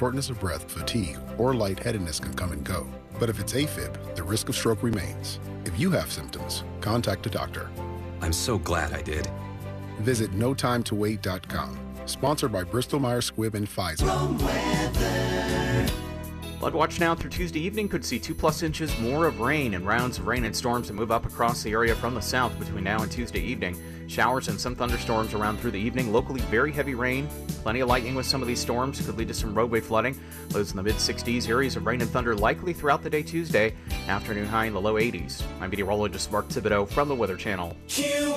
shortness of breath, fatigue, or lightheadedness can come and go. But if it's AFib, the risk of stroke remains. If you have symptoms, contact a doctor. I'm so glad I did. Visit notimetowait.com. Sponsored by Bristol Myers Squibb and Pfizer. Floodwatch now through Tuesday evening could see 2+ inches more of rain and rounds of rain and storms that move up across the area from the south between now and Tuesday evening. Showers and some thunderstorms around through the evening. Locally, very heavy rain. Plenty of lightning with some of these storms. Could lead to some roadway flooding. Lows in the mid-60s. Areas of rain and thunder likely throughout the day Tuesday. Afternoon high in the low 80s. I'm meteorologist Mark Thibodeau from the Weather Channel.